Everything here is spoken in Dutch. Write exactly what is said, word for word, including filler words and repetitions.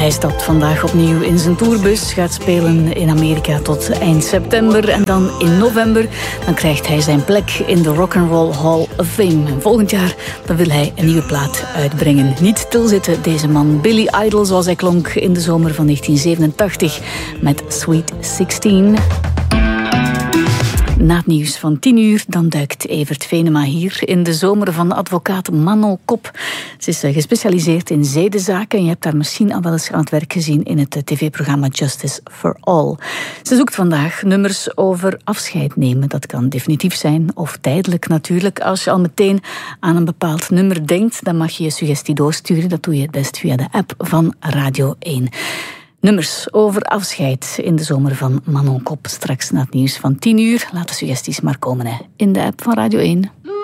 Hij stapt vandaag opnieuw in zijn tourbus, gaat spelen in Amerika tot eind september. En dan in november dan krijgt hij zijn plek in de Rock and Roll Hall of Fame. En volgend jaar dan wil hij een nieuwe plaat uitbrengen. Niet stilzitten, deze man. Billy Idol, zoals hij klonk in de zomer van negentien zevenentachtig met Sweet zestien. Na het nieuws van tien uur, dan duikt Evert Venema hier in de zomer van advocaat Manon Kop. Ze is gespecialiseerd in zedenzaken en je hebt haar misschien al wel eens aan het werk gezien in het tv-programma Justice for All. Ze zoekt vandaag nummers over afscheid nemen. Dat kan definitief zijn of tijdelijk natuurlijk. Als je al meteen aan een bepaald nummer denkt, dan mag je je suggestie doorsturen. Dat doe je het best via de app van Radio één. Nummers over afscheid in de zomer van Manon Kop. Straks na het nieuws van tien uur. Laat de suggesties maar komen hè, in de app van Radio één.